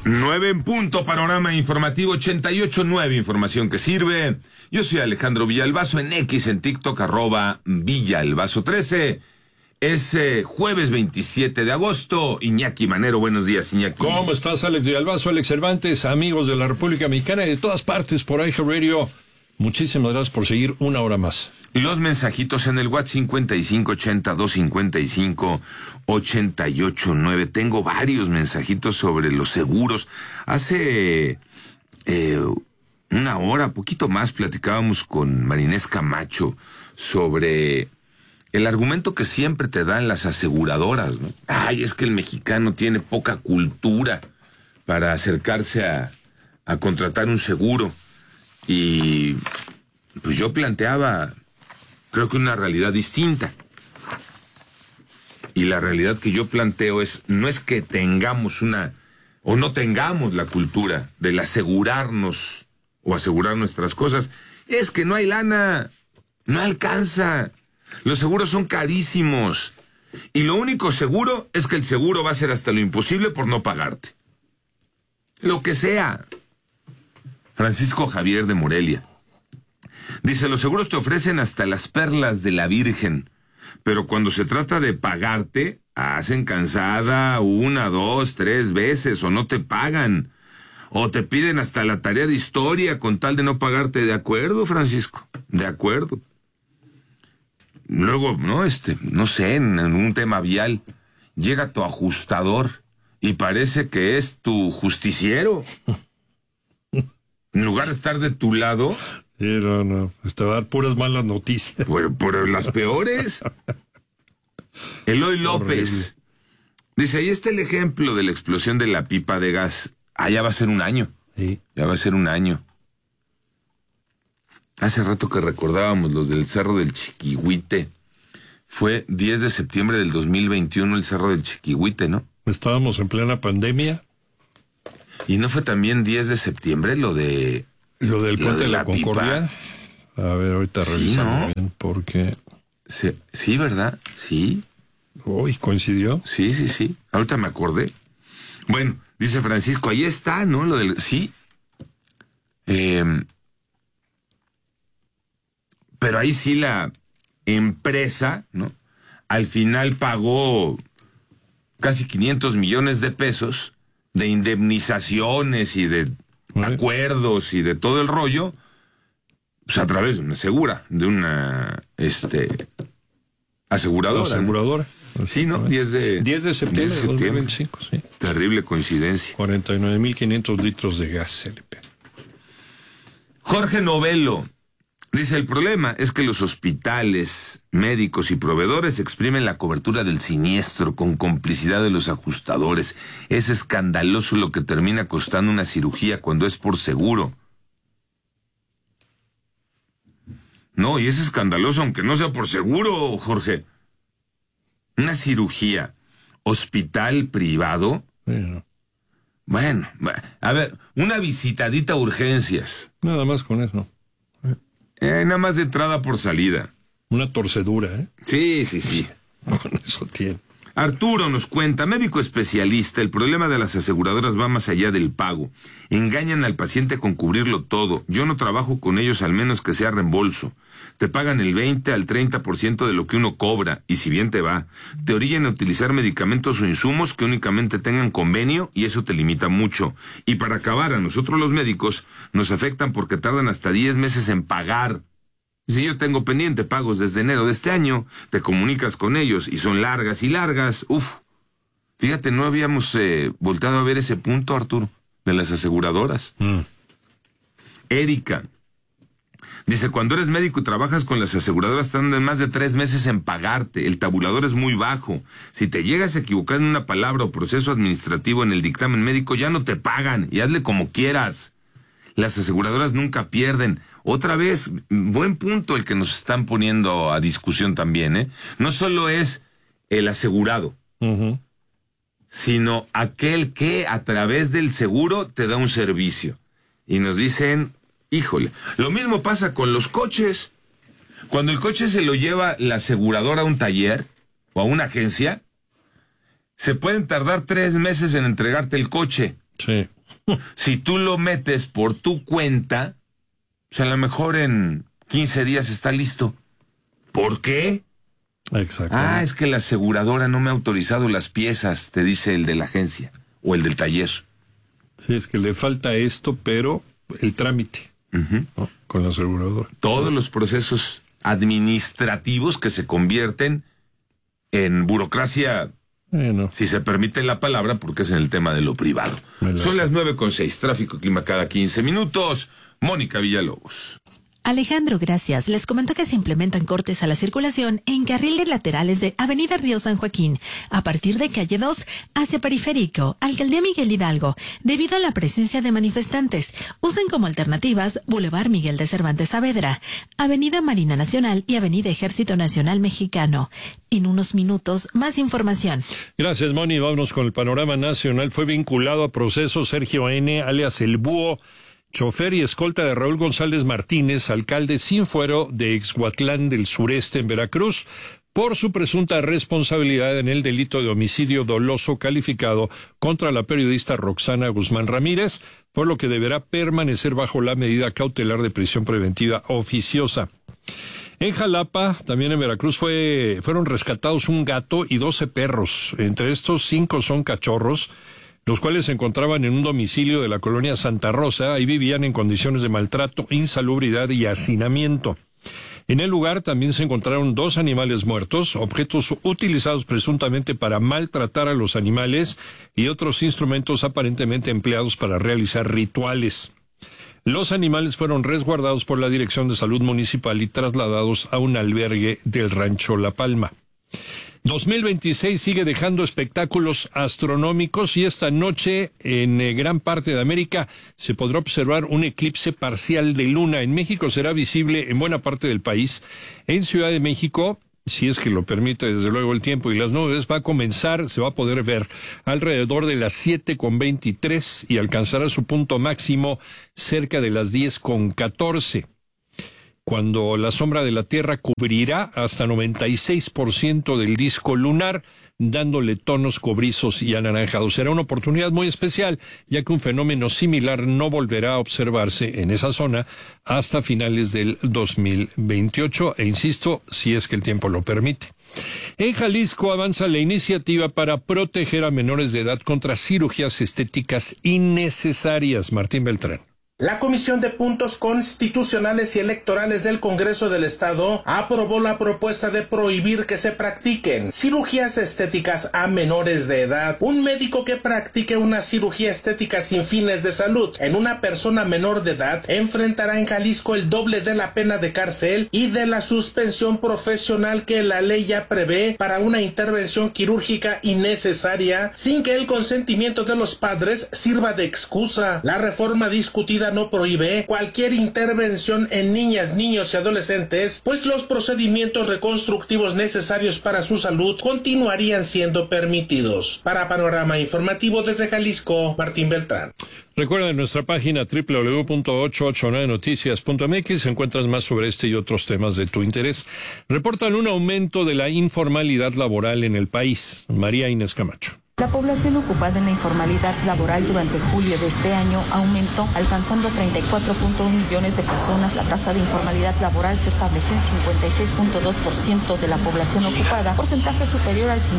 9 en punto, panorama informativo 88.9, información que sirve. Yo soy Alejandro Villalbazo, en X, en TikTok, @Villalbazo13. Es jueves 27 de agosto. Iñaki Manero, buenos días, Iñaki. ¿Cómo estás, Alex Villalbazo, Alex Cervantes, amigos de la República Mexicana y de todas partes por iHeart Radio? Muchísimas gracias por seguir una hora más. Los mensajitos en el WhatsApp 5580-255-889. Tengo varios mensajitos sobre los seguros. Hace una hora, poquito más, platicábamos con Marinés Camacho sobre el argumento que siempre te dan las aseguradoras, ¿no? Ay, es que el mexicano tiene poca cultura para acercarse a contratar un seguro. Y pues yo planteaba, creo que una realidad distinta. Y la realidad que yo planteo no es que tengamos o no tengamos la cultura del asegurarnos o asegurar nuestras cosas. Es que no hay lana, no alcanza. Los seguros son carísimos. Y lo único seguro es que el seguro va a hacer hasta lo imposible por no pagarte. Lo que sea. Francisco Javier de Morelia dice: los seguros te ofrecen hasta las perlas de la Virgen, pero cuando se trata de pagarte, hacen cansada 1, 2, 3 veces, o no te pagan, o te piden hasta la tarea de historia con tal de no pagarte. ¿De acuerdo, Francisco? De acuerdo. Luego, no sé, en un tema vial, llega tu ajustador y parece que es tu justiciero. En lugar de estar de tu lado... Sí, no, te va a dar puras malas noticias. Por las peores. Eloy López dice: ahí está el ejemplo de la explosión de la pipa de gas. Ya va a ser un año. Sí. Ya va a ser un año. Hace rato que recordábamos los del Cerro del Chiquihuite. Fue 10 de septiembre del 2021 el Cerro del Chiquihuite, ¿no? Estábamos en plena pandemia. ¿Y no fue también 10 de septiembre lo del puente de la Concordia? Pipa? A ver, ahorita revisamos, ¿no? Bien, porque... Sí, ¿verdad? Sí. Uy, ¿coincidió? Sí. Ahorita me acordé. Bueno, dice Francisco, ahí está, ¿no? Lo del... Sí. Pero ahí sí la empresa, ¿no? Al final pagó casi 500 millones de pesos de indemnizaciones y de acuerdos y de todo el rollo, pues a través de una aseguradora. Aseguradora. ¿No? Sí, ¿no? 10 de septiembre de 2025, sí. Terrible coincidencia. 49,500 litros de gas LP. Jorge Novelo dice: el problema es que los hospitales, médicos y proveedores exprimen la cobertura del siniestro con complicidad de los ajustadores. Es escandaloso lo que termina costando una cirugía cuando es por seguro. No, y es escandaloso aunque no sea por seguro, Jorge. Una cirugía, hospital privado. Bueno, a ver, una visitadita a urgencias. Nada más con eso. Nada más de entrada por salida. Una torcedura, ¿eh? Sí. Con eso tiene. Arturo nos cuenta: médico especialista, el problema de las aseguradoras va más allá del pago. Engañan al paciente con cubrirlo todo. Yo no trabajo con ellos al menos que sea reembolso. Te pagan el 20 al 30% de lo que uno cobra, y si bien te va, te orillan a utilizar medicamentos o insumos que únicamente tengan convenio, y eso te limita mucho. Y para acabar, a nosotros los médicos nos afectan porque tardan hasta 10 meses en pagar. Si yo tengo pendiente pagos desde enero de este año, te comunicas con ellos y son largas y largas. Fíjate, no habíamos volteado a ver ese punto, Arturo, de las aseguradoras. Erika dice: cuando eres médico y trabajas con las aseguradoras, tardan más de 3 meses en pagarte. El tabulador es muy bajo. Si te llegas a equivocar en una palabra o proceso administrativo en el dictamen médico, ya no te pagan, y hazle como quieras. Las aseguradoras nunca pierden. Otra vez, buen punto el que nos están poniendo a discusión también, ¿eh? No solo es el asegurado, sino aquel que a través del seguro te da un servicio. Y nos dicen, híjole, lo mismo pasa con los coches. Cuando el coche se lo lleva la aseguradora a un taller o a una agencia, se pueden tardar 3 meses en entregarte el coche. Sí. Si tú lo metes por tu cuenta, pues a lo mejor en 15 días está listo. ¿Por qué? Exacto. Es que la aseguradora no me ha autorizado las piezas, te dice el de la agencia o el del taller. Sí, es que le falta esto, pero el trámite, ¿no? Con la aseguradora. Todos los procesos administrativos que se convierten en burocracia, si se permite la palabra, porque es en el tema de lo privado. Son las 9:06, tráfico y clima cada 15 minutos. Mónica Villalobos. Alejandro, gracias. Les comento que se implementan cortes a la circulación en carriles laterales de Avenida Río San Joaquín, a partir de calle 2 hacia Periférico, Alcaldía Miguel Hidalgo, debido a la presencia de manifestantes. Usen como alternativas Boulevard Miguel de Cervantes Saavedra, Avenida Marina Nacional y Avenida Ejército Nacional Mexicano. En unos minutos, más información. Gracias, Moni. Vámonos con el panorama nacional. Fue vinculado a proceso Sergio N., alias El Búho, chofer y escolta de Raúl González Martínez, alcalde sin fuero de Ixhuatlán del Sureste en Veracruz, por su presunta responsabilidad en el delito de homicidio doloso calificado contra la periodista Roxana Guzmán Ramírez, por lo que deberá permanecer bajo la medida cautelar de prisión preventiva oficiosa. En Jalapa, también en Veracruz, fueron rescatados un gato y 12 perros. Entre estos, 5 son cachorros, los cuales se encontraban en un domicilio de la colonia Santa Rosa y vivían en condiciones de maltrato, insalubridad y hacinamiento. En el lugar también se encontraron 2 animales muertos, objetos utilizados presuntamente para maltratar a los animales y otros instrumentos aparentemente empleados para realizar rituales. Los animales fueron resguardados por la Dirección de Salud Municipal y trasladados a un albergue del Rancho La Palma. 2026 sigue dejando espectáculos astronómicos y esta noche en gran parte de América se podrá observar un eclipse parcial de luna. En México será visible en buena parte del país. En Ciudad de México, si es que lo permite desde luego el tiempo y las nubes, se va a poder ver alrededor de las 7:23 y alcanzará su punto máximo cerca de las 10:14. Cuando la sombra de la Tierra cubrirá hasta 96% del disco lunar, dándole tonos cobrizos y anaranjados. Será una oportunidad muy especial, ya que un fenómeno similar no volverá a observarse en esa zona hasta finales del 2028, e insisto, si es que el tiempo lo permite. En Jalisco avanza la iniciativa para proteger a menores de edad contra cirugías estéticas innecesarias. Martín Beltrán. La Comisión de Puntos Constitucionales y Electorales del Congreso del Estado aprobó la propuesta de prohibir que se practiquen cirugías estéticas a menores de edad. Un médico que practique una cirugía estética sin fines de salud en una persona menor de edad enfrentará en Jalisco el doble de la pena de cárcel y de la suspensión profesional que la ley ya prevé para una intervención quirúrgica innecesaria sin que el consentimiento de los padres sirva de excusa. La reforma discutida no prohíbe cualquier intervención en niñas, niños y adolescentes, pues los procedimientos reconstructivos necesarios para su salud continuarían siendo permitidos. Para Panorama Informativo desde Jalisco, Martín Beltrán. Recuerda en nuestra página www.889noticias.mx encuentras más sobre este y otros temas de tu interés. Reportan un aumento de la informalidad laboral en el país. María Inés Camacho. La población ocupada en la informalidad laboral durante julio de este año aumentó, alcanzando 34.1 millones de personas. La tasa de informalidad laboral se estableció en 56.2% de la población ocupada, porcentaje superior al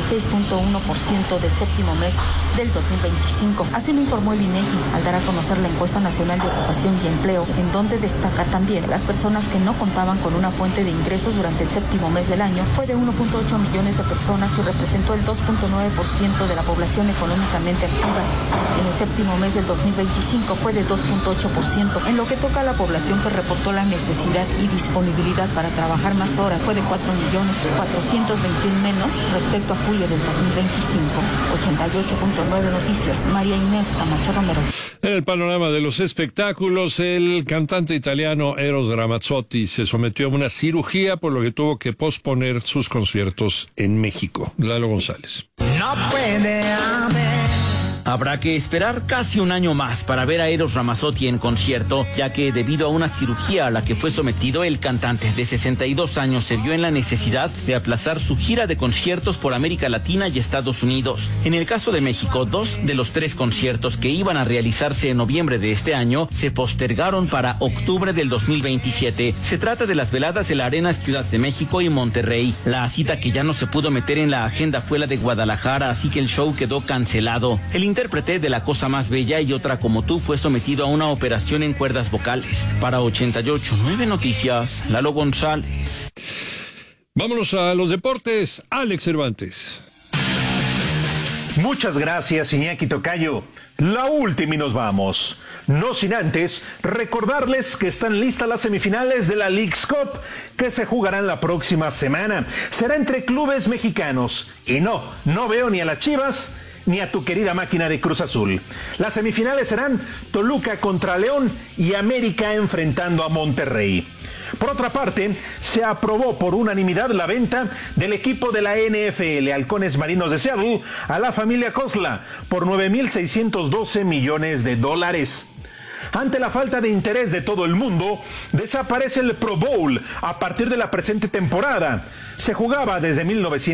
56.1% del séptimo mes del 2025. Así lo informó el INEGI al dar a conocer la encuesta nacional de ocupación y empleo, en donde destaca también las personas que no contaban con una fuente de ingresos durante el séptimo mes del año fue de 1.8 millones de personas y representó el 2.9% de la población económicamente activa. En el séptimo mes del 2025 fue de 2.8%. En lo que toca a la población que reportó la necesidad y disponibilidad para trabajar más horas, fue de 4.421.000 menos respecto a julio del 2025. 88.9 Noticias, María Inés Camacho Romero. En el panorama de los espectáculos, el cantante italiano Eros Ramazzotti se sometió a una cirugía, por lo que tuvo que posponer sus conciertos en México. Lalo González. No puede haber Habrá que esperar casi un año más para ver a Eros Ramazzotti en concierto, ya que debido a una cirugía a la que fue sometido, el cantante de 62 años se vio en la necesidad de aplazar su gira de conciertos por América Latina y Estados Unidos. En el caso de México, 2 de los 3 conciertos que iban a realizarse en noviembre de este año se postergaron para octubre del 2027. Se trata de las veladas de la Arena Ciudad de México y Monterrey. La cita que ya no se pudo meter en la agenda fue la de Guadalajara, así que el show quedó cancelado. El intérprete de La Cosa Más Bella y Otra Como Tú fue sometido a una operación en cuerdas vocales. Para 88.9 Noticias, Lalo González. Vámonos a los deportes. Alex Cervantes. Muchas gracias, Iñaki Tocayo. La última y nos vamos. No sin antes recordarles que están listas las semifinales de la Leagues Cup que se jugarán la próxima semana. Será entre clubes mexicanos. Y no veo ni a las Chivas ni a tu querida máquina de Cruz Azul. Las semifinales serán Toluca contra León y América enfrentando a Monterrey. Por otra parte, se aprobó por unanimidad la venta del equipo de la NFL, Halcones Marinos de Seattle, a la familia Khosla por $9,612 millones. Ante la falta de interés de todo el mundo, desaparece el Pro Bowl a partir de la presente temporada. Se jugaba desde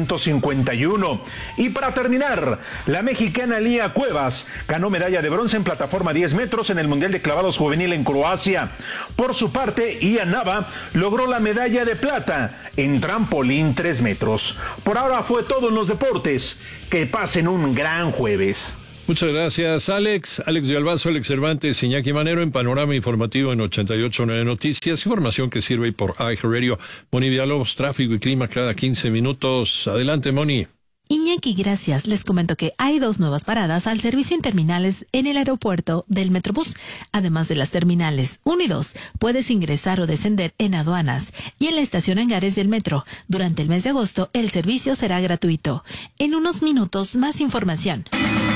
1951. Y para terminar, la mexicana Lía Cuevas ganó medalla de bronce en plataforma 10 metros en el Mundial de Clavados Juvenil en Croacia. Por su parte, Ian Nava logró la medalla de plata en trampolín 3 metros. Por ahora fue todo en los deportes. Que pasen un gran jueves. Muchas gracias, Alex. Alex de Albazo, Alex Cervantes, Iñaki Manero en Panorama Informativo en 88.9 Noticias. Información que sirve por iHeartRadio. Moni Villalobos, tráfico y clima cada 15 minutos. Adelante, Moni. Iñaki, gracias. Les comento que hay 2 nuevas paradas al servicio en terminales en el aeropuerto del Metrobús. Además de las terminales 1 y 2, puedes ingresar o descender en aduanas y en la estación Hangares del Metro. Durante el mes de agosto, el servicio será gratuito. En unos minutos, más información.